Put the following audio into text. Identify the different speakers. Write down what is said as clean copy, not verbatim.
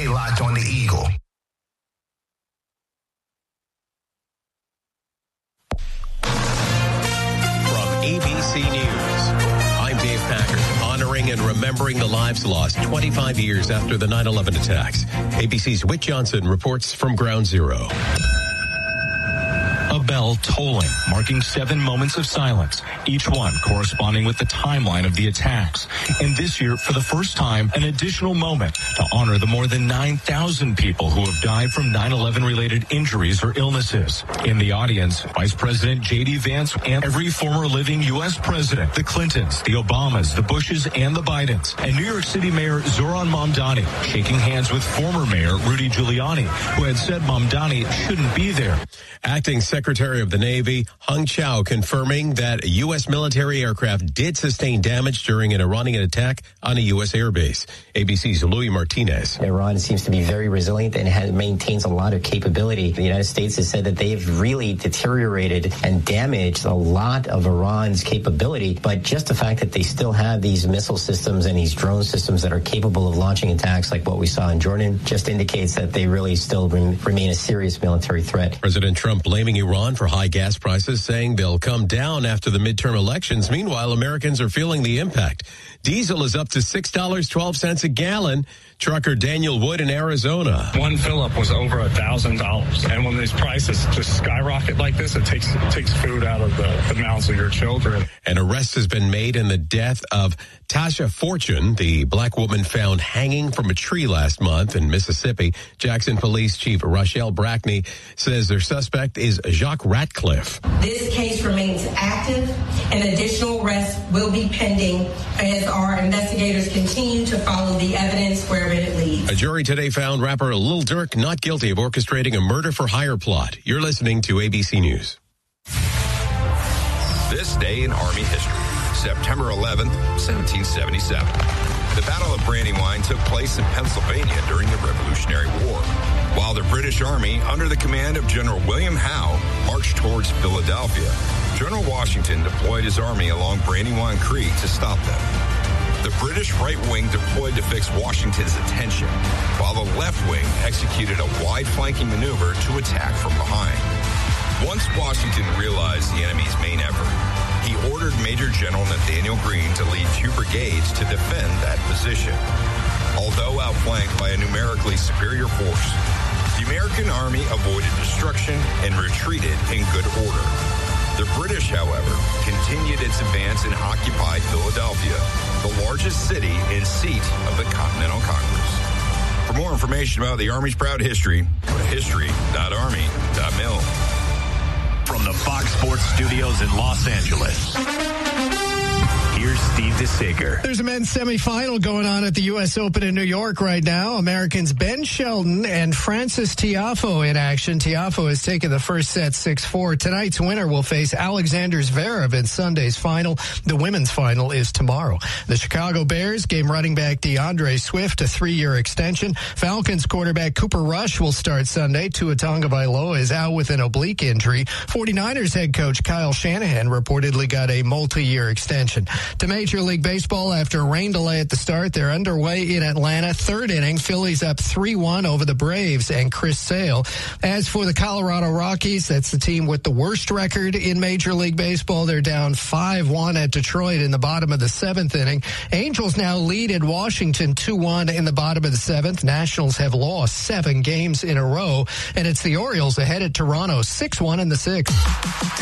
Speaker 1: locked on the Eagle.
Speaker 2: From ABC News, I'm Dave Packard, honoring and remembering the lives lost 25 years after the 9/11 attacks. ABC's Whit Johnson reports from Ground Zero.
Speaker 3: A bell tolling, marking 7 moments of silence, each one corresponding with the timeline of the attacks. And this year, for the first time, an additional moment to honor the more than 9,000 people who have died from 9/11-related injuries or illnesses. In the audience, Vice President J.D. Vance and every former living U.S. president, the Clintons, the Obamas, the Bushes, and the Bidens, and New York City Mayor Zohran Mamdani, shaking hands with former Mayor Rudy Giuliani, who had said Mamdani shouldn't be there.
Speaker 2: Acting Secretary of the Navy Hung Chow confirming that a U.S. military aircraft did sustain damage during an Iranian attack on a U.S. airbase. ABC's Louis Martinez.
Speaker 4: Iran seems to be very resilient and maintains a lot of capability. The United States has said that they've really deteriorated and damaged a lot of Iran's capability, but just the fact that they still have these missile systems and these drone systems that are capable of launching attacks like what we saw in Jordan just indicates that they really still remain a serious military threat.
Speaker 2: President Trump blaming Iran for high gas prices, saying they'll come down after the midterm elections. Meanwhile, Americans are feeling the impact. Diesel is up to $6.12 a gallon. Trucker Daniel Wood in Arizona.
Speaker 5: One fill-up was over $1,000. And when these prices just skyrocket like this, it takes food out of the mouths of your children.
Speaker 2: An arrest has been made in the death of Tasha Fortune, the black woman found hanging from a tree last month in Mississippi. Jackson Police Chief Rochelle Brackney says their suspect is Jacques Ratcliffe.
Speaker 6: This case remains active, and additional arrests will be pending as our investigators continue to follow the evidence wherever it leads.
Speaker 2: A jury today found rapper Lil Durk not guilty of orchestrating a murder-for-hire plot. You're listening to ABC News.
Speaker 7: This day in Army history, September 11th, 1777. The Battle of Brandywine took place in Pennsylvania during the Revolutionary War, while the British Army, under the command of General William Howe, marched towards Philadelphia. General Washington deployed his army along Brandywine Creek to stop them. The British right wing deployed to fix Washington's attention, while the left wing executed a wide flanking maneuver to attack from behind. Once Washington realized the enemy's main effort, he ordered Major General Nathaniel Greene to lead 2 brigades to defend that position. Although outflanked by a numerically superior force, the American Army avoided destruction and retreated in good order. The British, however, continued its advance and occupied Philadelphia, the largest city and seat of the Continental Congress. For more information about the Army's proud history, go to history.army.mil.
Speaker 8: From the Fox Sports Studios in Los Angeles, here's Steve DeSager.
Speaker 9: There's a men's semifinal going on at the U.S. Open in New York right now. Americans Ben Shelton and Frances Tiafoe in action. Tiafoe has taken the first set 6-4. Tonight's winner will face Alexander Zverev in Sunday's final. The women's final is tomorrow. The Chicago Bears gave running back DeAndre Swift a 3-year extension. Falcons quarterback Cooper Rush will start Sunday. Tua Tagovailoa is out with an oblique injury. 49ers head coach Kyle Shanahan reportedly got a multi-year extension. To Major League Baseball, after a rain delay at the start, they're underway in Atlanta. Third inning, Phillies up 3-1 over the Braves and Chris Sale. As for the Colorado Rockies, that's the team with the worst record in Major League Baseball. They're down 5-1 at Detroit in the bottom of the 7th inning. Angels now lead at Washington 2-1 in the bottom of the 7th. Nationals have lost 7 games in a row, and it's the Orioles ahead at Toronto 6-1 in the 6th.